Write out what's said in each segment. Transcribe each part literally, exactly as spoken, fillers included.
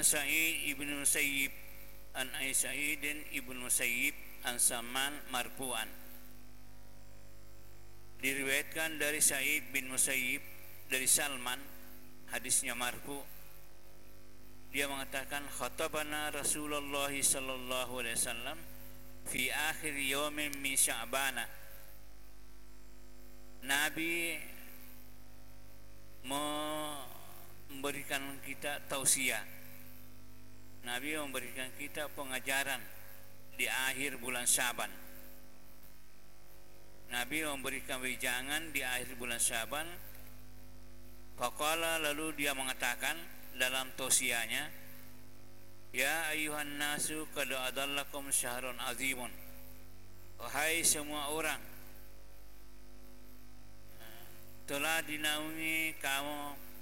Sa'id ibn Musayyib an Sa'id ibn Musayyib an Salman marfu'an. Diriwayatkan dari Sa'id bin Musayyib dari Salman, hadisnya marfu. Dia mengatakan khatabana Rasulullah sallallahu alaihi wasallam fi akhir yawmin min Sya'bana. Nabi memberikan kita tausiah. Nabi memberikan kita pengajaran di akhir bulan Syaban. Nabi memberikan wejangan di akhir bulan Syaban. Faqala, lalu dia mengatakan dalam tausiahnya, ya ayuhan nasu qad adallakum syahrun azimun. Wahai semua orang, telah dinaungi kamu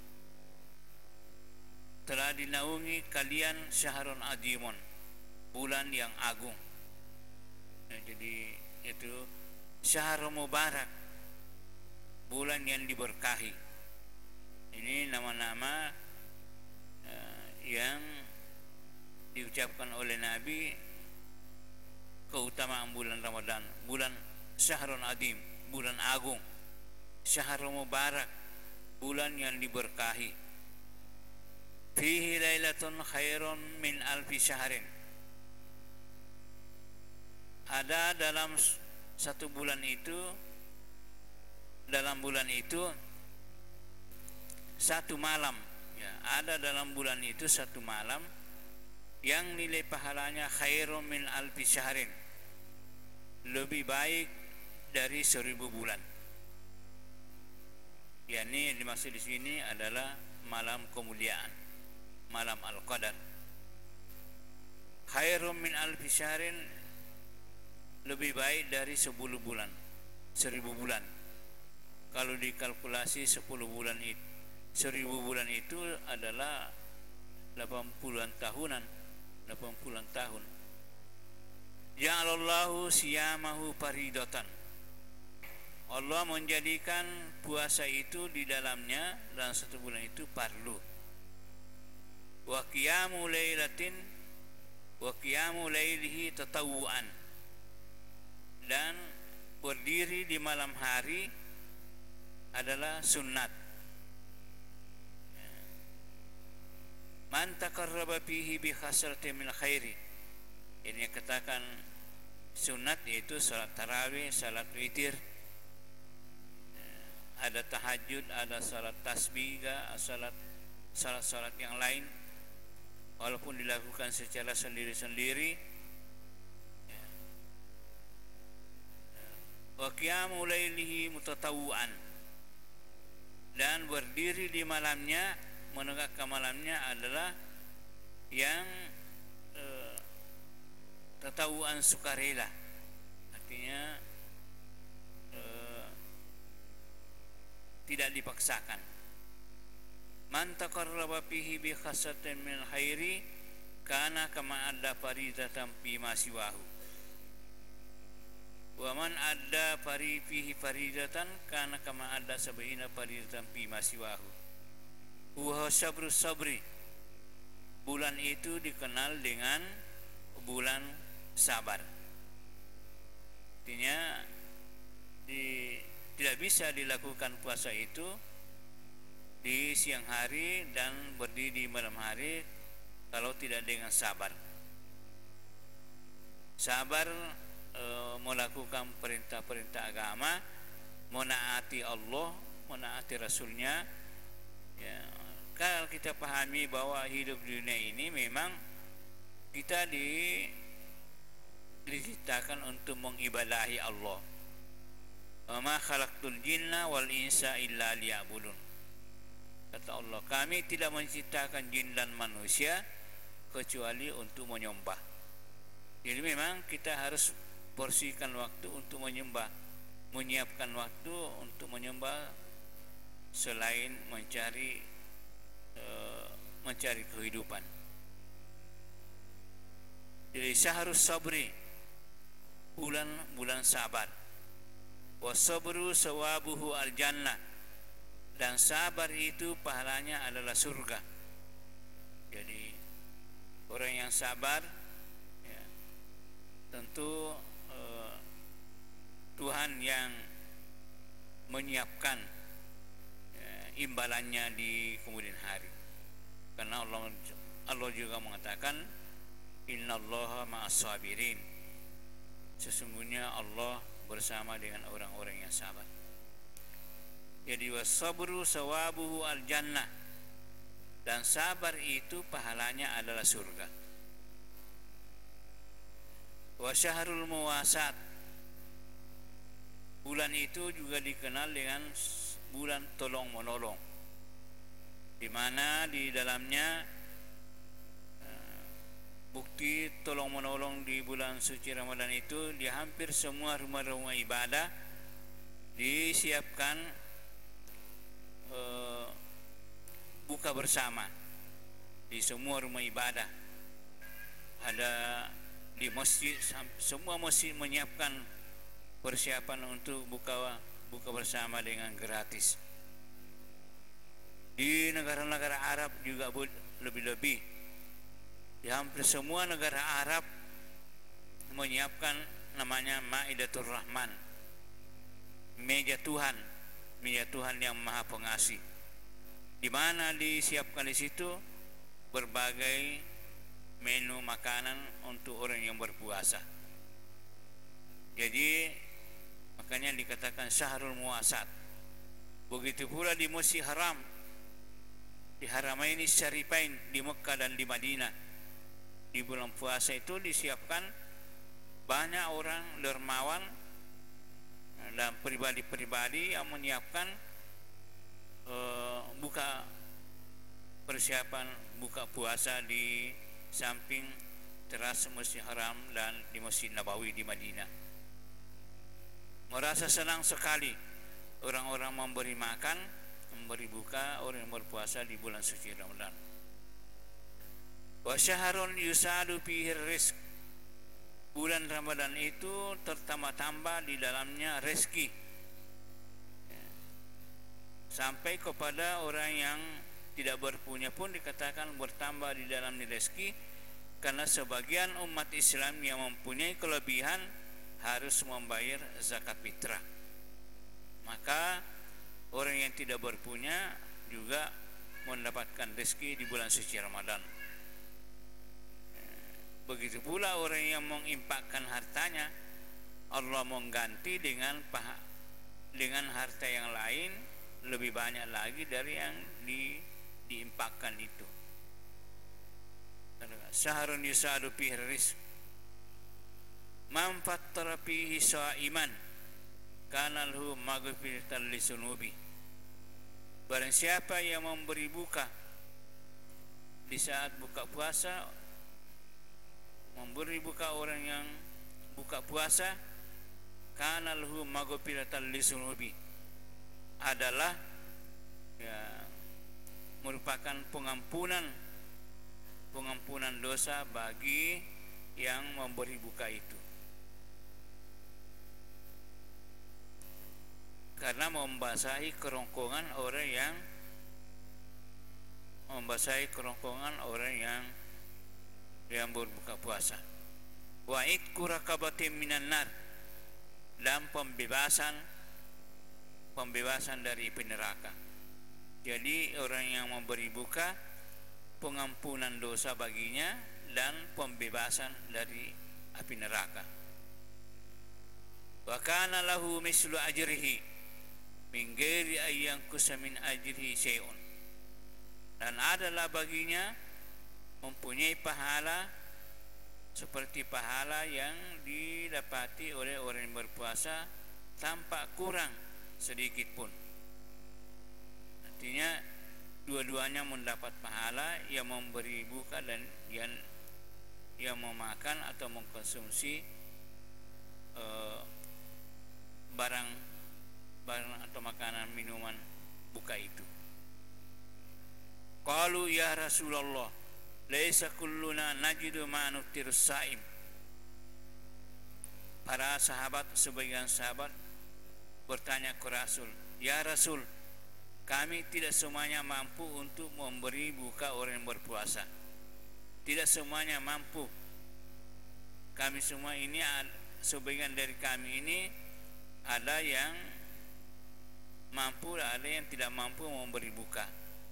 telah dinaungi kalian syahrun azimun, bulan yang agung. Nah, jadi itu syahrul mubarak, bulan yang diberkahi. Ini nama-nama uh, yang diucapkan oleh Nabi keutamaan bulan Ramadan, bulan syahrul azim, bulan agung, syahrul mubarak, bulan yang diberkahi. Fihi lailatun khairun min alfi syahrin. Ada dalam satu bulan itu, dalam bulan itu satu malam, ya, ada dalam bulan itu satu malam yang nilai pahalanya khairun min alfi syahrin, lebih baik dari seribu bulan. Ya, ini yang dimaksud di sini adalah malam kemuliaan, malam Al-Qadar. Khairun min alfi syahrin, lebih baik dari sepuluh bulan, seribu bulan. Kalau dikalkulasi sepuluh bulan itu, seribu bulan itu adalah delapan puluhan tahunan, delapan puluhan tahun. Ja'alallahu siyamahu faridatan. Allah menjadikan puasa itu di dalamnya dalam satu bulan itu fardu. Wa qiyamu lailatin wa qiyamu lailihi tatawuan. Dan berdiri di malam hari adalah sunnat. Man taqarraba fihi bi khasratin min khairi. Ini katakan sunat yaitu salat tarawih, salat witir, ada tahajud, ada salat tasbih, salat salat-salat yang lain, walaupun dilakukan secara sendiri-sendiri. Wa qiyamu lailihi mutatawwan, dan berdiri di malamnya, menegakkan malamnya adalah yang eh, tatawuan sukarela, artinya eh, tidak dipaksakan. Man taqarraba fihi bi khasatin min khairi kana kama adda faridatan fi ma siwahu. Wa man adda fari fihi faridatan kana kama adda sab'ina faridatan fi ma siwahu. Wa sabru sabri. Bulan itu dikenal dengan bulan sabar. Artinya di, tidak bisa dilakukan puasa itu di siang hari dan berdiri di malam hari kalau tidak dengan sabar. Sabar e, melakukan perintah-perintah agama, menaati Allah, menaati Rasulnya. Ya, kalau kita pahami bahwa hidup di dunia ini memang kita di, diciptakan untuk mengibadahi Allah. Wa ma khalaqtul jinna wal insa illa liya'budun. Kata Allah, kami tidak menciptakan jin dan manusia kecuali untuk menyembah. Jadi memang kita harus porsikan waktu untuk menyembah, menyiapkan waktu untuk menyembah selain mencari e, mencari kehidupan. Jadi syahrus sabri, bulan-bulan sabar. Wasabru sawabuhu al-jannah, dan sabar itu pahalanya adalah surga. Jadi yang sabar, ya, tentu eh, Tuhan yang menyiapkan ya, imbalannya di kemudian hari. Karena Allah Allah juga mengatakan innallaha ma'as sabirin. Sesungguhnya Allah bersama dengan orang-orang yang sabar. Jadi wasabru sawabuhu al jannah, dan sabar itu pahalanya adalah surga. Wa syahrul muwasat, bulan itu juga dikenal dengan bulan tolong menolong, di mana di dalamnya uh, bukti tolong menolong di bulan suci Ramadan itu di hampir semua rumah-rumah ibadah disiapkan uh, buka bersama. Di semua rumah ibadah ada, di masjid semua masjid menyiapkan persiapan untuk buka buka bersama dengan gratis. Di negara-negara Arab juga lebih-lebih, di hampir semua negara Arab menyiapkan namanya Maidatul Rahman, meja Tuhan, meja Tuhan yang Maha Pengasih, di mana disiapkan di situ berbagai menu makanan untuk orang yang berpuasa. Jadi makanya dikatakan syahrul muwasat. Begitu pula di Masjid Haram, di Haramain Syarifain di Mekah dan di Madinah, di bulan puasa itu disiapkan banyak orang dermawan dan pribadi-pribadi yang menyiapkan uh, buka persiapan buka puasa di samping teras Masjid Haram dan di Masjid Nabawi di Madinah. Merasa senang sekali orang-orang memberi makan, memberi buka orang yang berpuasa di bulan suci Ramadan. Wa syahrun yusadu fihi rizq, bulan Ramadan itu tertambah-tambah di dalamnya rezeki, sampai kepada orang yang tidak berpunya pun dikatakan bertambah di dalam rezeki, karena sebagian umat Islam yang mempunyai kelebihan harus membayar zakat fitrah. Maka orang yang tidak berpunya juga mendapatkan rezeki di bulan suci Ramadan. Begitu pula orang yang menginfakkan hartanya, Allah mengganti dengan paha, dengan harta yang lain lebih banyak lagi dari yang di, diinfakkan itu. Syahrun yusadu fihi rizq man fattara fihi sha'iman kana lahu maghfiratan lisunubi. Barang siapa yang memberi buka di saat buka puasa, memberi buka orang yang buka puasa, kana lahu maghfiratan lisunubi, adalah ya, merupakan pengampunan pengampunan dosa bagi yang memberi buka itu, karena membasahi kerongkongan orang yang membasahi kerongkongan orang yang yang berbuka puasa. Wa itqu raqabatin minan nar, dan pembebasan pembebasan dari api neraka. Jadi orang yang memberi buka, pengampunan dosa baginya dan pembebasan dari api neraka. Wa kana lahu mislu ajrihi min ghairi ayyan kusamin ajrihi syai'un, dan adalah baginya mempunyai pahala seperti pahala yang didapati oleh orang yang berpuasa tanpa kurang sedikit pun. Artinya dua-duanya mendapat pahala, yang memberi buka dan yang yang memakan atau mengkonsumsi uh, barang barang atau makanan minuman buka itu. Qalu ya Rasulullah, laisa kulluna najidu ma nuftirus saim. Para sahabat, sebagian sahabat bertanya ke Rasul, ya Rasul, kami tidak semuanya mampu untuk memberi buka orang yang berpuasa. tidak semuanya mampu. Kami semua ini, sebagian dari kami ini ada yang mampu, ada yang tidak mampu memberi buka.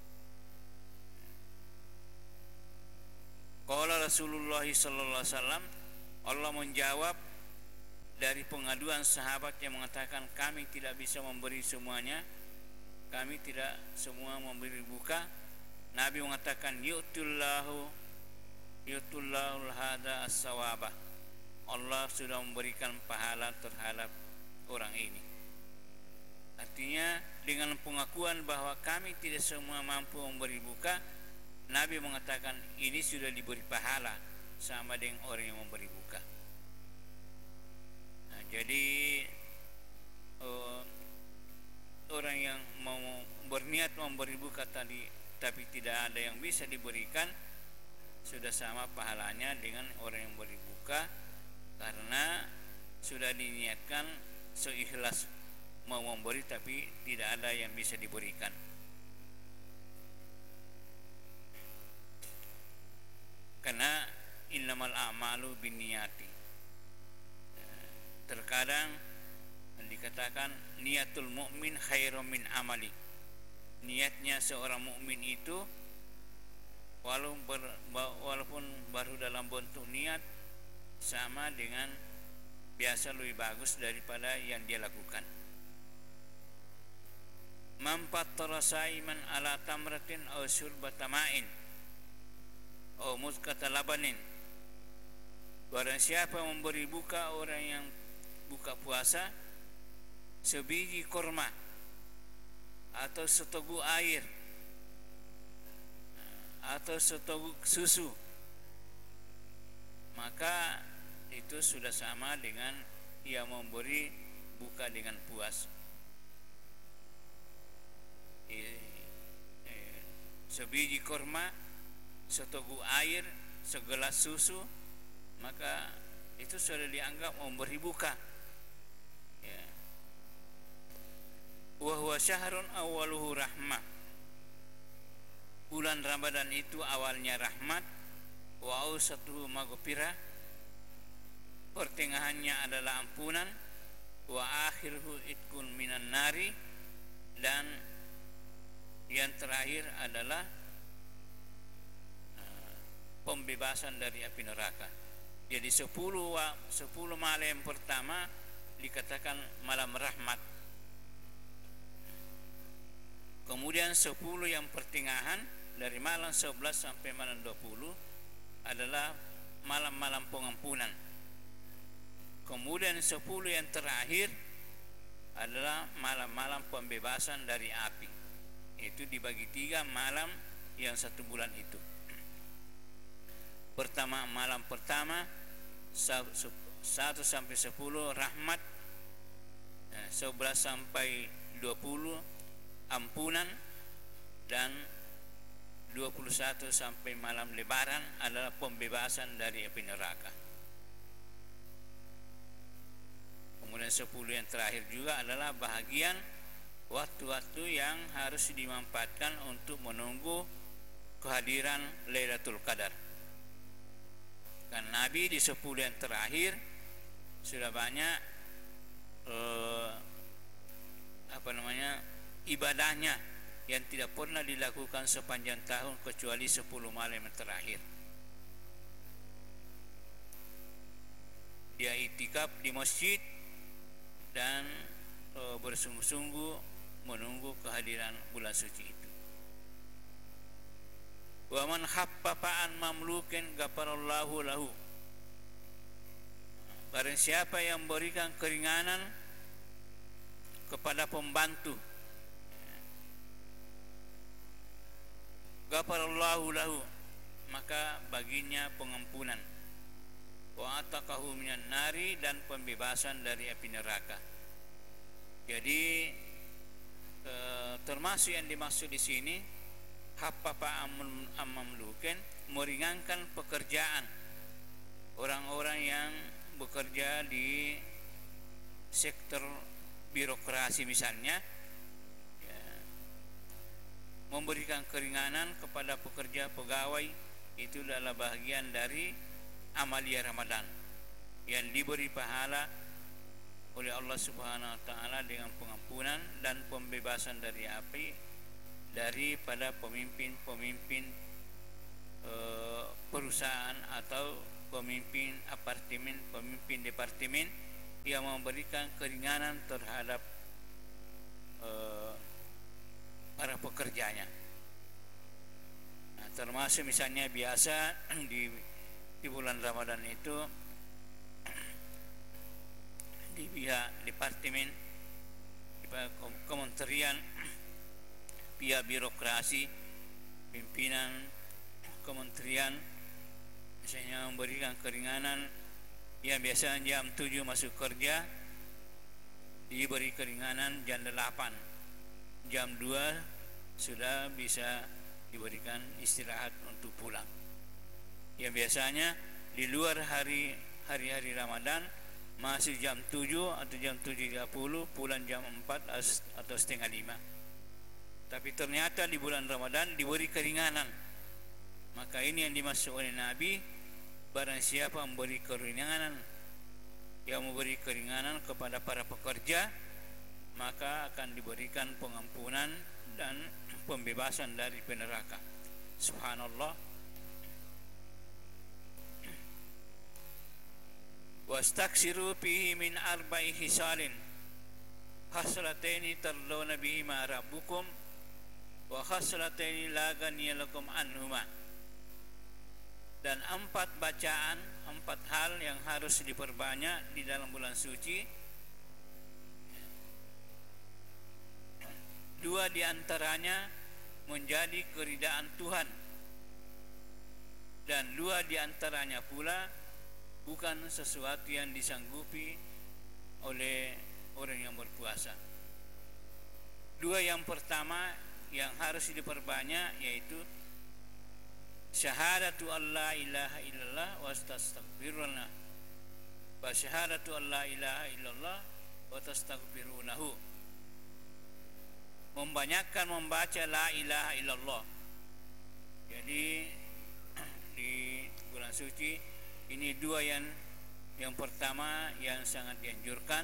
Qala Rasulullah sallallahu alaihi wasallam, Allah menjawab dari pengaduan sahabat yang mengatakan kami tidak bisa memberi semuanya, kami tidak semua memberi buka. Nabi mengatakan yu'tullahu yu'tullahu hada as-sawabah, Allah sudah memberikan pahala terhadap orang ini. Artinya dengan pengakuan bahwa kami tidak semua mampu memberi buka, Nabi mengatakan ini sudah diberi pahala sama dengan orang yang memberi buka. Nah, jadi uh, orang yang mau berniat memberi buka tadi tapi tidak ada yang bisa diberikan, sudah sama pahalanya dengan orang yang beri buka, karena sudah diniatkan seikhlas mau memberi tapi tidak ada yang bisa diberikan. Karena innamal a'malu binniyati. Terkadang dikatakan niatul mukmin khairum min amali. Niatnya seorang mukmin itu walaupun, ber, walaupun baru dalam bentuk niat sama dengan biasa lebih bagus daripada yang dia lakukan. Mampattara saiman ala tamratin aw surbatama'in aw muskata labanin. Barang siapa memberi buka orang yang buka puasa sebiji kurma atau seteguk air atau seteguk susu, maka itu sudah sama dengan ia memberi buka dengan puas. Sebiji kurma, seteguk air, segelas susu, maka itu sudah dianggap memberi buka. Ya. Wa huwa syahrun awwaluhu rahmah. Bulan Ramadan itu awalnya rahmat, wa awsatuhu maghfirah, pertengahannya adalah ampunan, wa akhiruhu itkun minan nari, dan yang terakhir adalah uh, pembebasan dari api neraka. Jadi sepuluh sepuluh malam pertama dikatakan malam rahmat. Kemudian sepuluh yang pertengahan dari malam sebelas sampai malam dua puluh adalah malam-malam pengampunan. Kemudian sepuluh yang terakhir adalah malam-malam pembebasan dari api. Itu dibagi tiga malam yang satu bulan itu. Pertama, malam pertama satu sampai sepuluh rahmat, sebelas sampai dua puluh ampunan, dan dua puluh satu sampai malam lebaran adalah pembebasan dari api neraka. Kemudian sepuluh yang terakhir juga adalah bahagian waktu-waktu yang harus dimanfaatkan untuk menunggu kehadiran Lailatul Qadar. Kan Nabi di sepuluh yang terakhir sudah banyak eh, apa namanya ibadahnya yang tidak pernah dilakukan sepanjang tahun kecuali sepuluh malam yang terakhir. Dia itikaf di masjid dan e, bersungguh-sungguh menunggu kehadiran bulan suci itu. Wa man khaffafa an mamlukin ghafarallahu lahu. Barang siapa yang memberikan keringanan kepada pembantu, ghafarallahu lahu, maka baginya pengampunan. Wa ataqahu minan nari, dan pembebasan dari api neraka. Jadi e, termasuk yang dimaksud di sini khaffafa am mamlukin, meringankan pekerjaan orang-orang yang bekerja di sektor birokrasi misalnya, ya, memberikan keringanan kepada pekerja pegawai itu adalah bagian dari amalia Ramadan yang diberi pahala oleh Allah Subhanahu wa taala dengan pengampunan dan pembebasan dari api daripada pemimpin-pemimpin e, perusahaan atau pemimpin apartemen, pemimpin departemen yang memberikan keringanan terhadap e, para pekerjanya. Nah, termasuk misalnya biasa di di bulan Ramadan itu di pihak departemen, di pihak kementerian, pihak birokrasi, pimpinan kementerian misalnya memberikan keringanan yang biasa jam tujuh masuk kerja diberi keringanan jam delapan, jam dua sudah bisa diberikan istirahat untuk pulang. Yang biasanya di luar hari hari-hari Ramadan masuk jam tujuh atau jam tujuh tiga puluh, pulang jam empat atau setengah lima. Tapi ternyata di bulan Ramadan diberi keringanan. Maka ini yang dimaksud oleh Nabi, barang siapa memberi keringanan, yang memberi keringanan kepada para pekerja, maka akan diberikan pengampunan dan pembebasan dari neraka. Subhanallah. Wastaksiru fihi min arba'i hisalin haslataini tardawna bihima rabbukum wa haslataini la ghaniya lakum anhuma. Dan empat bacaan, empat hal yang harus diperbanyak di dalam bulan suci. Dua di antaranya menjadi keridaan Tuhan, dan dua di antaranya pula bukan sesuatu yang disanggupi oleh orang yang berpuasa. Dua yang pertama yang harus diperbanyak yaitu syahadatu alla ilaha illallah wa tastaghfirullah, wa syahadatu alla ilaha illallah wa tastaghfirunahu. Membanyakkan membaca la ilaha illallah. Jadi di bulan suci ini dua yang yang pertama yang sangat dianjurkan,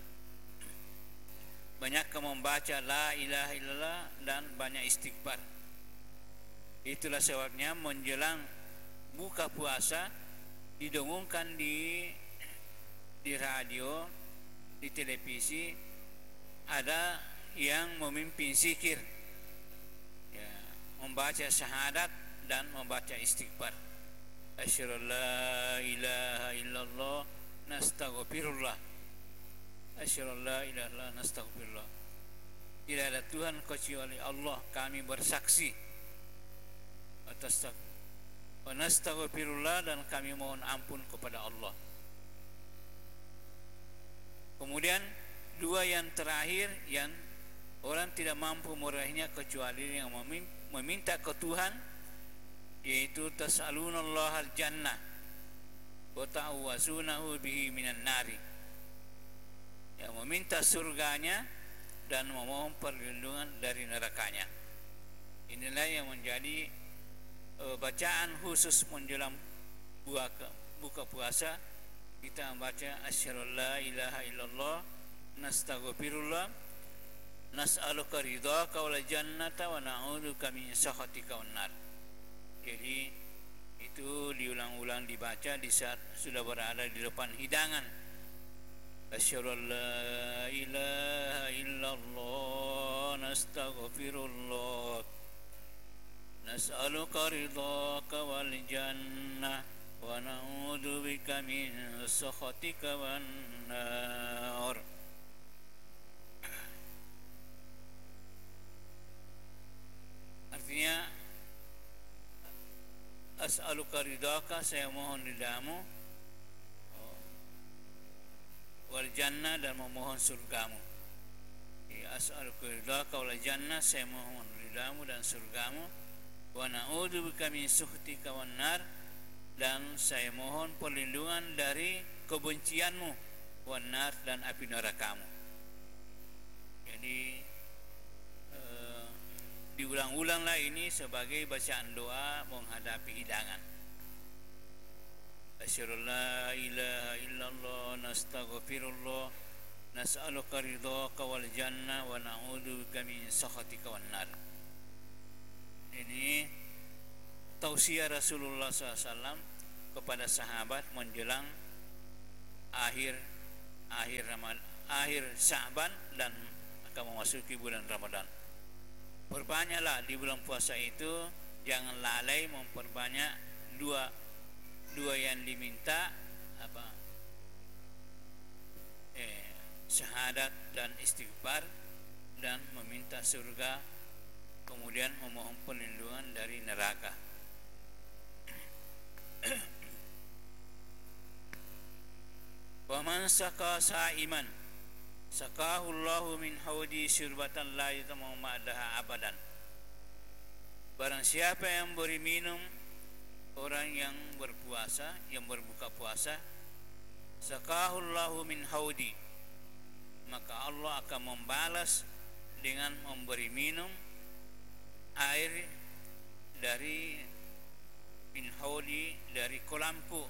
banyak membaca la ilaha illallah dan banyak istighfar. Itulah sebabnya menjelang buka puasa didengungkan di di radio, di televisi ada yang memimpin zikir, ya, membaca syahadat dan membaca istighfar. Asyhadu an la ilaha illallah nastaghfirullah. Asyhadu an la ilaha illallah nastaghfirullah. Tidak ada Tuhan kecuali Allah, kami bersaksi. Atas wa nastaghfirullah, dan kami mohon ampun kepada Allah. Kemudian dua yang terakhir yang orang tidak mampu meraihnya kecuali yang meminta ke Tuhan, yaitu tas'alunallaha al-jannah wa ta'awwazunahu bihi minan nari, yang meminta surganya dan memohon perlindungan dari nerakanya. Inilah yang menjadi uh, bacaan khusus menjelang buka, buka puasa. Kita membaca asyhadu la ilaha illallah nastaghfirullah nas'aluka ridhaka wal jannata wa na'udzubika min sakhatika wan nar. Jadi itu diulang-ulang dibaca di saat sudah berada di depan hidangan. Asyhadu an la ilaha illallah nastaghfirullah nas'aluka ridhaka wal jannah wa na'udzubika min sakhatika wan nar. Artinya as'aluka ridhaka, saya mohon ridhamu, wal jannah, dan memohon surgamu. As'aluka ridhaka wal jannah, saya mohon ridhamu dan surgamu. Wa na'udzubika min sukhtika wan nar, dan saya mohon perlindungan dari kebencianmu, wan nar, dan api nerakamu. Jadi eh, diulang-ulanglah ini sebagai bacaan doa menghadapi hidangan. Asyhadu la ilaha illallah nastaghfirullah nas'aluka ridhaka wal jannah wa na'udzubika min sakhatika wan nar. Ini tausiah Rasulullah shallallahu alaihi wasallam kepada sahabat menjelang akhir akhir Ramadan, akhir Sya'ban dan akan memasuki bulan Ramadan. Perbanyaklah di bulan puasa itu, jangan lalai memperbanyak dua dua yang diminta apa eh, syahadat dan istighfar, dan meminta surga, kemudian memohon perlindungan dari neraka. Wa man saka sa'iman sakahullahu min haudi syurbatan la yatamu ma'daha abadan. Barang siapa yang beri minum orang yang berpuasa, yang berbuka puasa, sakahullahu min haudi, maka Allah akan membalas dengan memberi minum air dari min haudi, dari kolamku.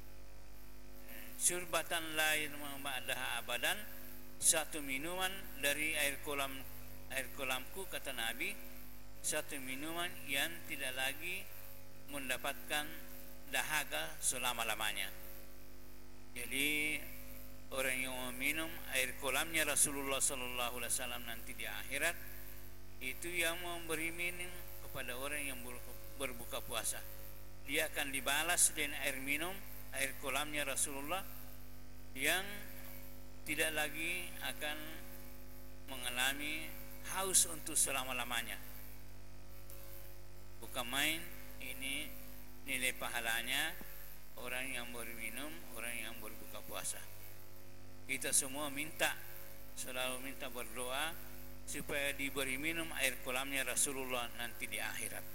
Syurbatan lain ma'daha abadan, satu minuman dari air kolam air kolamku, kata Nabi, satu minuman yang tidak lagi mendapatkan dahaga selama-lamanya. Jadi orang yang meminum air kolamnya Rasulullah sallallahu alaihi wasallam nanti di akhirat, itu yang memberi minum kepada orang yang berbuka puasa, dia akan dibalas dengan air minum air kolamnya Rasulullah yang tidak lagi akan mengalami haus untuk selama-lamanya. Bukan main ini nilai pahalanya orang yang berminum, orang yang berbuka puasa. Kita semua minta, selalu minta berdoa supaya diberi minum air kolamnya Rasulullah nanti di akhirat.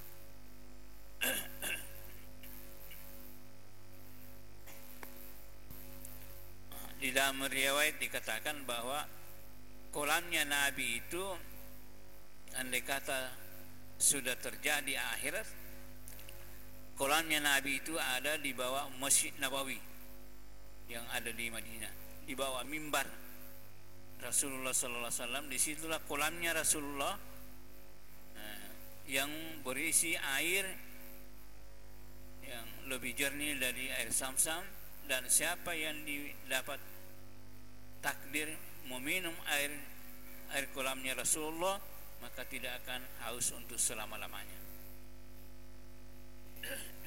Di dalam riwayat dikatakan bahwa kolamnya Nabi itu, andai kata sudah terjadi akhirat, kolamnya Nabi itu ada di bawah Masjid Nabawi yang ada di Madinah, di bawah mimbar Rasulullah sallallahu alaihi wasallam. Disitulah kolamnya Rasulullah yang berisi air yang lebih jernih dari air Zamzam, dan siapa yang dapat takdir meminum air air kolamnya Rasulullah, maka tidak akan haus untuk selama-lamanya.